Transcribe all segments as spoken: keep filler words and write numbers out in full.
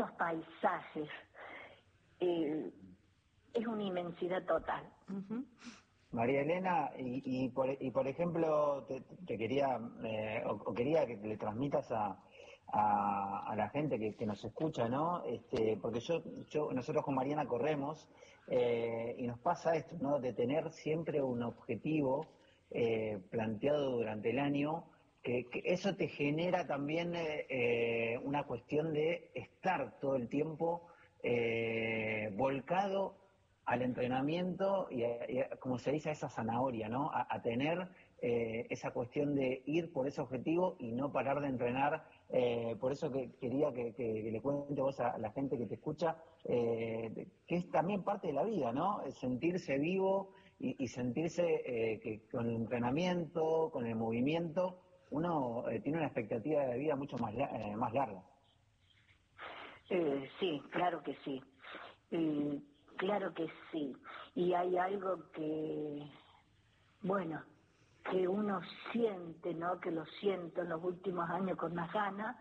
esos paisajes, eh, es una inmensidad total. Uh-huh. María Elena, y, y, por, y por ejemplo, te, te quería eh, o, o quería que le transmitas a, a, a la gente que, que nos escucha, ¿no? Este, porque yo, yo, nosotros con Mariana corremos eh, y nos pasa esto, ¿no? De tener siempre un objetivo eh, planteado durante el año, que, que eso te genera también eh, eh, una cuestión de estar todo el tiempo eh, volcado al entrenamiento y, a, y a, como se dice, a esa zanahoria, ¿no? A, a tener eh, esa cuestión de ir por ese objetivo y no parar de entrenar. Eh, por eso que quería que, que, que le cuente vos a la gente que te escucha, eh, que es también parte de la vida, ¿no? El sentirse vivo y, y sentirse eh, que con el entrenamiento, con el movimiento, uno eh, tiene una expectativa de vida mucho más, eh, más larga. Eh, sí, claro que sí. Eh, Claro que sí. Y hay algo que, bueno, que uno siente, ¿no? Que lo siento en los últimos años con más ganas.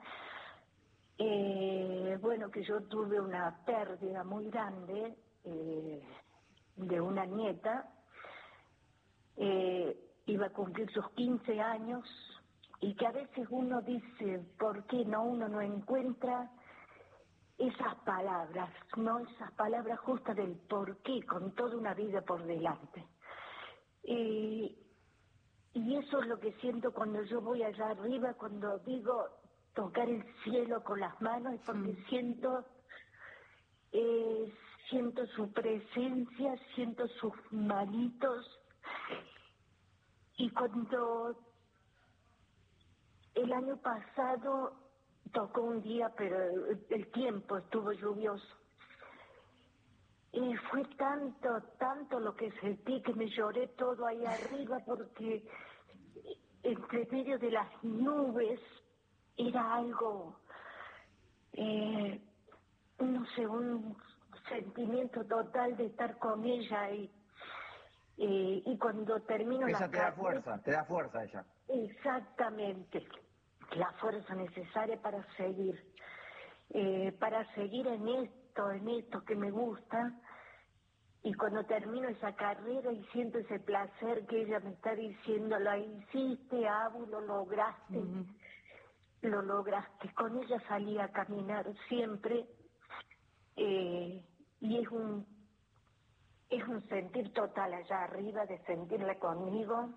Eh, bueno, que yo tuve una pérdida muy grande eh, de una nieta. Eh, iba a cumplir sus quince años y que a veces uno dice, ¿por qué no? Uno no encuentra esas palabras, no esas palabras justas del por qué, con toda una vida por delante. Y, y eso es lo que siento cuando yo voy allá arriba, cuando digo tocar el cielo con las manos, es porque mm. siento, eh, siento su presencia, siento sus manitos. Y cuando el año pasado tocó un día, pero el tiempo estuvo lluvioso. Y fue tanto, tanto lo que sentí que me lloré todo ahí arriba porque entre medio de las nubes era algo, eh, no sé, un sentimiento total de estar con ella y, eh, y cuando termino ella la te da fuerza, te da fuerza ella. Exactamente. La fuerza necesaria para seguir, eh, para seguir en esto, en esto que me gusta, y cuando termino esa carrera y siento ese placer que ella me está diciendo, lo hiciste, Abu, lo lograste, uh-huh. lo lograste. Con ella salí a caminar siempre, eh, y es un, es un sentir total allá arriba de sentirla conmigo,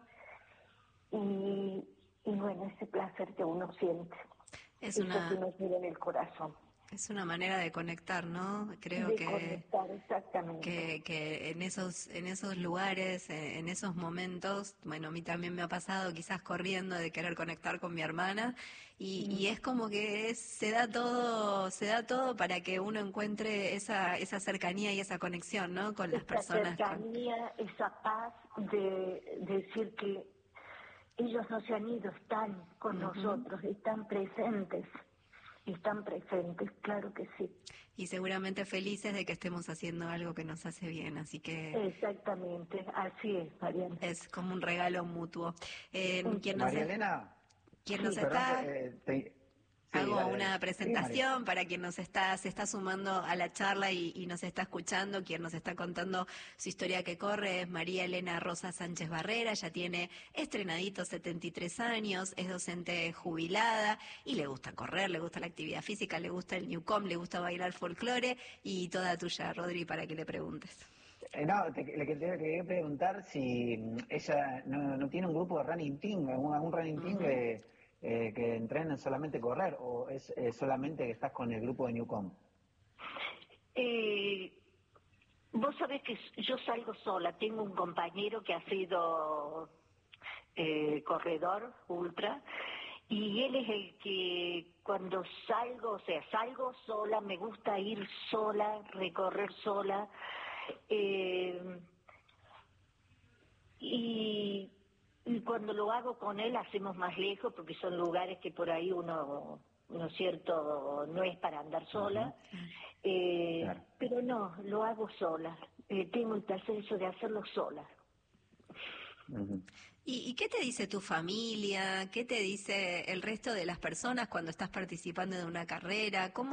y, y bueno, ese placer que uno siente. Es Eso una, que nos vive en el corazón. Es una manera de conectar, ¿no? Creo de que, conectar, exactamente. Que, que en esos, en esos lugares, en esos momentos, bueno, a mí también me ha pasado, quizás corriendo, de querer conectar con mi hermana, y, mm. y es como que es, se da todo, se da todo para que uno encuentre esa, esa cercanía y esa conexión, ¿no? Con las esa personas. Esa cercanía, con... esa paz de, de decir que ellos no se han ido, están con uh-huh. nosotros, están presentes. Están presentes, claro que sí. Y seguramente felices de que estemos haciendo algo que nos hace bien, así que... Exactamente, así es, Mariana. Es como un regalo mutuo. Eh, ¿quién nos María es... Elena. ¿Quién sí, nos perdón, está...? Eh, te... Sí, Hago dale, una dale. presentación Sí, para quien nos está, se está sumando a la charla y, y nos está escuchando. Quien nos está contando su historia que corre es María Elena Rosa Sánchez Barrera. Ella tiene estrenadito setenta y tres años, es docente jubilada y le gusta correr, le gusta la actividad física, le gusta el Newcom, le gusta bailar folclore, y toda tuya, Rodri, para que le preguntes. Eh, no, te, le te quería preguntar si ella no, no tiene un grupo de running team, algún, algún running team uh-huh. que, eh, que entrenen solamente correr, o es eh, solamente que estás con el grupo de Newcom. Eh, vos sabés que yo salgo sola, tengo un compañero que ha sido eh, corredor ultra, y él es el que cuando salgo, o sea, salgo sola, me gusta ir sola, recorrer sola, eh, y, y cuando lo hago con él hacemos más lejos porque son lugares que por ahí uno, ¿no es cierto?, no es para andar sola, uh-huh. eh, claro. Pero no, lo hago sola, eh, tengo el placer eso de hacerlo sola. Uh-huh. ¿Y, ¿Y qué te dice tu familia? ¿Qué te dice el resto de las personas cuando estás participando de una carrera? ¿Cómo